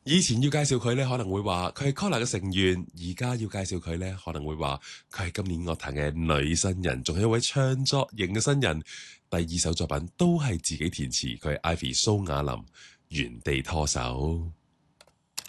以前要介紹佢呢，可能會話佢係 COLLAR 嘅成員；而家要介紹佢呢，可能會話佢係今年樂壇嘅女新人，仲係一位唱作型嘅新人。第二首作品都係自己填詞，佢係 Ivy 蘇雅琳，原地拖手。